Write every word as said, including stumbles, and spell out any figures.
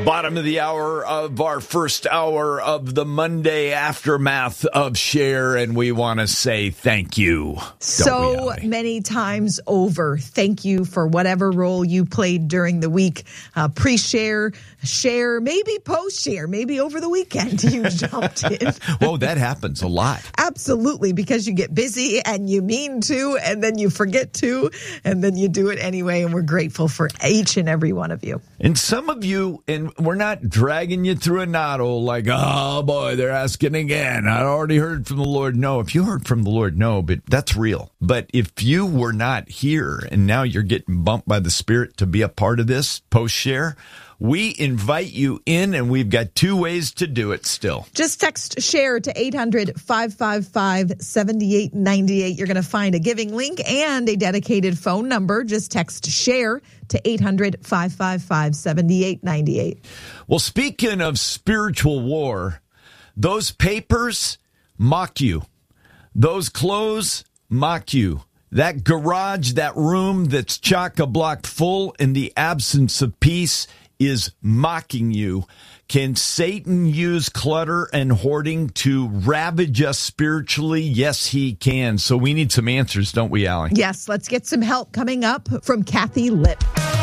Bottom of the hour of our first hour of the Monday aftermath of Share, and we want to say thank you. So many times over. Thank you for whatever role you played during the week. Uh, pre-share, share, maybe post-share, maybe over the weekend you jumped in. Whoa, that happens a lot. Absolutely, because you get busy and you mean to, and then you forget to, and then you do it anyway, and we're grateful for each and every one of you. And some of you, and we're not dragging you through a knot-hole like, oh, boy, they're asking again. I already heard from the Lord. No, if you heard from the Lord, no, but that's real. But if you were not here and now you're getting bumped by the Spirit to be a part of this post-share, we invite you in, and we've got two ways to do it still. Just text SHARE to eight hundred, five five five, seven eight nine eight. You're going to find a giving link and a dedicated phone number. Just text SHARE to eight hundred, five five five, seven eight nine eight. Well, speaking of spiritual war, those papers mock you. Those clothes mock you. That garage, that room that's chock-a-block full in the absence of peace is mocking you. Can Satan use clutter and hoarding to ravage us spiritually? Yes, he can. So we need some answers, don't we, Allie? Yes, let's get some help coming up from Kathy Lipp.